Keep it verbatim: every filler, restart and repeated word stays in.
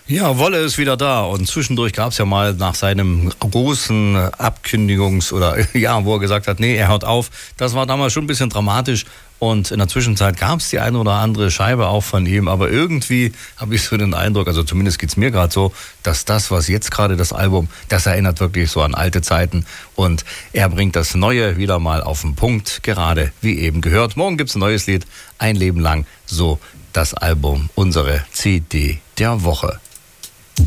Ja, Wolle ist wieder da und zwischendurch gab es ja mal nach seinem großen Abkündigungs- oder ja, wo er gesagt hat, nee, er hört auf. Das war damals schon ein bisschen dramatisch und in der Zwischenzeit gab es die eine oder andere Scheibe auch von ihm, aber irgendwie habe ich so den Eindruck, also zumindest geht's mir gerade so, dass das, was jetzt gerade das Album, das erinnert wirklich so an alte Zeiten und er bringt das Neue wieder mal auf den Punkt, gerade wie eben gehört. Morgen gibt's ein neues Lied, ein Leben lang, so das Album, unsere C D der Woche.